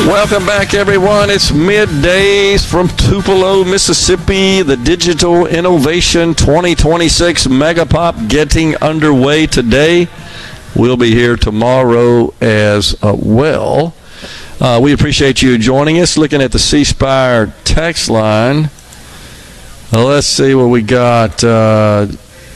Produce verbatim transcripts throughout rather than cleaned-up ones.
Welcome back, everyone. It's middays from Tupelo, Mississippi. The Digital Innovation twenty twenty-six Mega Pop getting underway today. We'll be here tomorrow as uh, well. Uh, we appreciate you joining us. Looking at the C Spire text line. Uh, let's see what we got. Uh,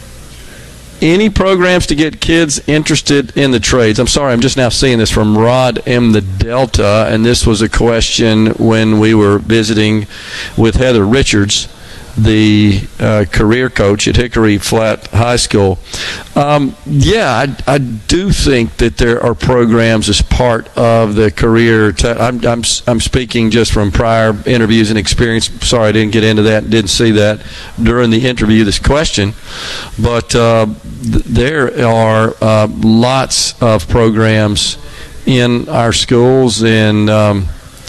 Any programs to get kids interested in the trades? I'm sorry, I'm just now seeing this from Rod M. the Delta, and this was a question when we were visiting with Heather Richards, the uh, career coach at Hickory Flat High School. Um, yeah, I, I do think that there are programs as part of the career. Te- I'm, I'm, I'm speaking just from prior interviews and experience. Sorry, I didn't get into that, didn't see that during the interview, this question. But uh, th- there are uh, lots of programs in our schools, and um,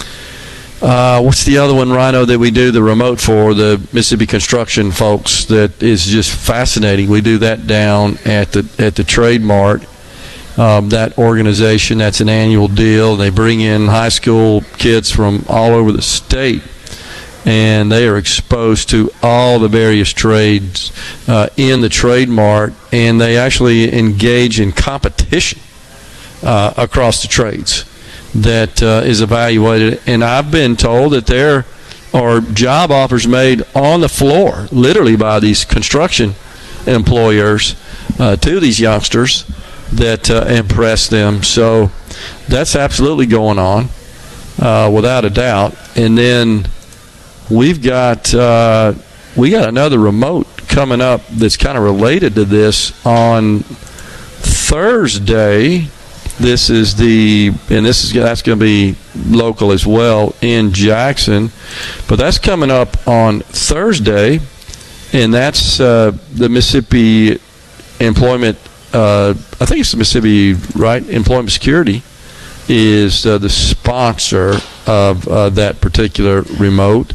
Uh, what's the other one, Rhino, that we do the remote for, the Mississippi Construction folks, that is just fascinating. We do that down at the at the Trade Mart. Um, that organization, that's an annual deal. They bring in high school kids from all over the state, and they are exposed to all the various trades uh, in the Trade Mart, and they actually engage in competition uh, across the trades that uh, is evaluated. And I've been told that there are job offers made on the floor, literally by these construction employers, uh, to these youngsters that uh, impress them. So that's absolutely going on, uh, without a doubt. And then we've got uh, we got another remote coming up that's kind of related to this on Thursday. This is the, and this is that's going to be local as well in Jackson, but that's coming up on Thursday, and that's uh, the Mississippi Employment. Uh, I think it's the Mississippi, right? Employment Security is uh, the sponsor of uh, that particular remote,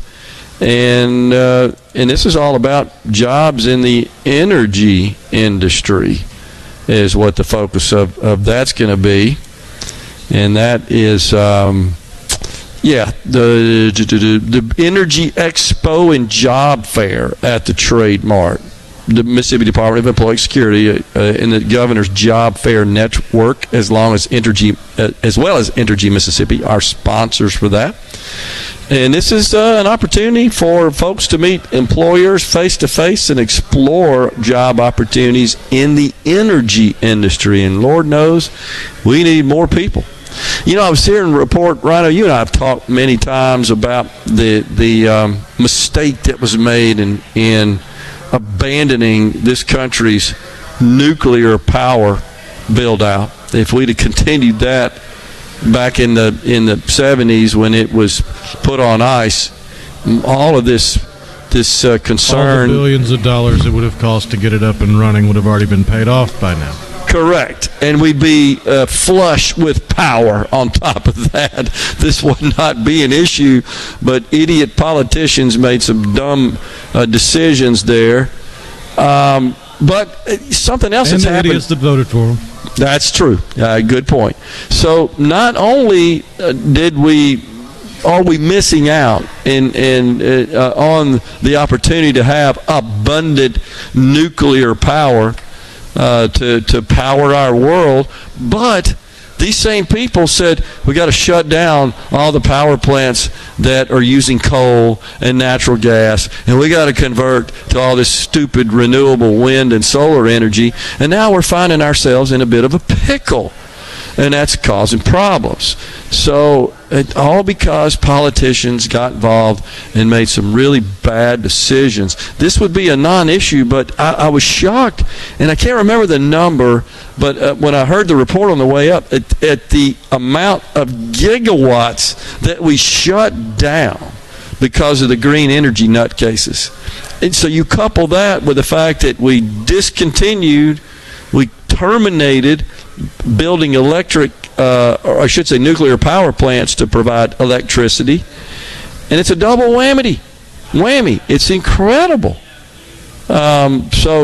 and uh, and this is all about jobs in the energy industry, is what the focus of, of that's going to be. And that is, um, yeah, the, the the Energy Expo and Job Fair at the Trade Mart. The Mississippi Department of Employment Security uh, and the Governor's Job Fair Network, as long as Entergy, uh, as well as Entergy Mississippi, are sponsors for that. And this is uh, an opportunity for folks to meet employers face-to-face and explore job opportunities in the energy industry. And Lord knows we need more people. You know, I was hearing a report, Rhino, you and I have talked many times about the the um, mistake that was made in, in abandoning this country's nuclear power build-out. If we'd have continued that back in the in the seventies when it was put on ice, all of this this uh, concern, all the billions of dollars it would have cost to get it up and running would have already been paid off by now. Correct. And we'd be uh, flush with power on top of that. This would not be an issue, but idiot politicians made some dumb uh, decisions there. Um, but something else and that's the happened. idiots that voted for them. That's true. Uh, good point. So not only uh, did we are we missing out in in uh, on the opportunity to have abundant nuclear power uh, to to power our world, but these same people said we got to shut down all the power plants that are using coal and natural gas, and we got to convert to all this stupid renewable wind and solar energy. And now we're finding ourselves in a bit of a pickle, and that's causing problems. So it, all because politicians got involved and made some really bad decisions. This would be a non-issue, but I, I was shocked, and I can't remember the number, but uh, when I heard the report on the way up, at, at the amount of gigawatts that we shut down because of the green energy nutcases. And so you couple that with the fact that we discontinued, we terminated building electric, uh, or I should say nuclear power plants to provide electricity, and it's a double whammy. Whammy. It's incredible. Um, so